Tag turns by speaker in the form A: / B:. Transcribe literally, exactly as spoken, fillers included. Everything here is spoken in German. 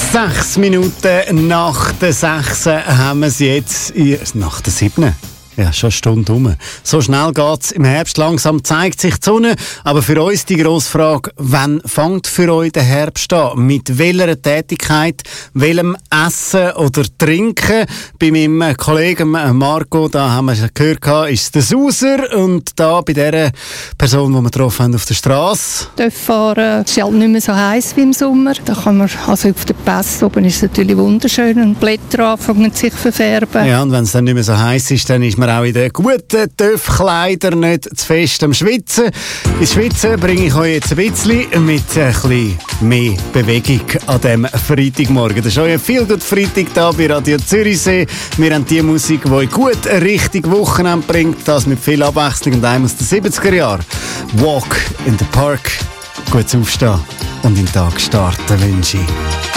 A: Sechs Minuten nach der sechs haben wir sie jetzt. Nach der sieben. Ja, schon eine Stunde rum. So schnell geht's. Im Herbst langsam zeigt sich die Sonne. Aber für uns die grosse Frage, wann fängt für euch der Herbst an? Mit welcher Tätigkeit, welchem Essen oder Trinken? Bei meinem Kollegen Marco, da haben wir schon gehört, ist es der Sauser. Und da bei dieser Person, die wir getroffen haben auf der Straße.
B: Dort fahren, es ist halt nicht mehr so heiß wie im Sommer. Da kann man, also auf der Pässe oben ist es natürlich wunderschön und die Blätter anfangen sich zu verfärben.
A: Ja, und wenn es dann nicht mehr so heiß ist, dann ist man auch in den guten Töpfkleidern nicht zu fest am Schwitzen. Ins Schwitzen bringe ich euch jetzt ein bisschen mit ein bisschen mehr Bewegung an diesem Freitagmorgen. Das ist euer Feelgood-Freitag hier bei Radio Zürichsee. Wir haben die Musik, die euch gut eine richtige Wochenende bringt, das mit viel Abwechslung und einem aus den siebziger Jahren. Walk in the Park. Gutes Aufstehen und in den Tag starten wünsche ich.